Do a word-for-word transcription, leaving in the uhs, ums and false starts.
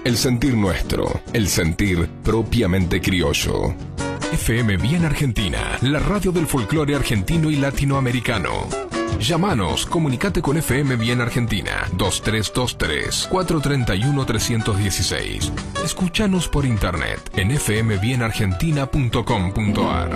El sentir nuestro, el sentir propiamente criollo. F M Bien Argentina, la radio del folclore argentino y latinoamericano. Llámanos, comunicate con F M Bien Argentina, dos tres dos tres, cuatro tres uno, tres uno seis. Escúchanos por internet en f m bien argentina punto com punto a r.